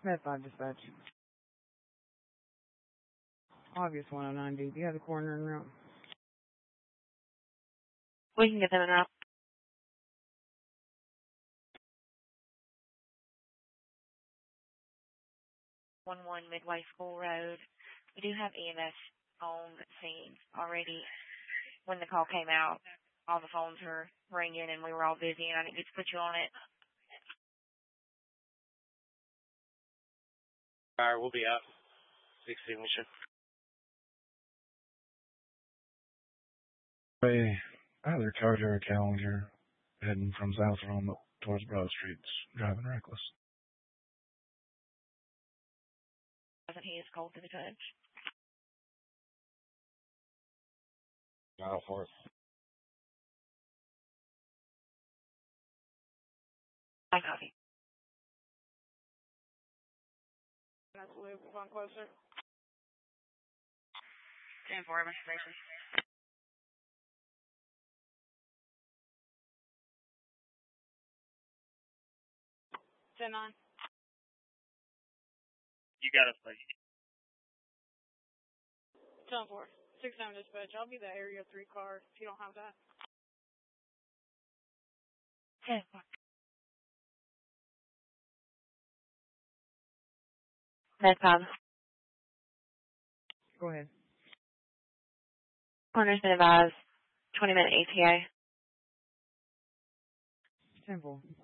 Med 5 dispatch. August 109, dude. You have the coroner in room. We can get them in route. 11 Midway School Road. We do have EMS on scene already. When the call came out, all the phones were ringing and we were all busy and I didn't get to put you on it. All right, we'll be out. Big signature. Hey, either Carter or Challenger heading from South Rome up towards Broad Streets, driving reckless. Wasn't he as cold to the touch? Out for it. I copy. That's Luke. One closer. 10-4, investigation. Ten 9. You got us, buddy. 10 4. 6-7 dispatch. I'll be the area 3 car if you don't have that. 10-4. Med 5. Go ahead. Coroner's been advised 20-minute ETA. 10 4.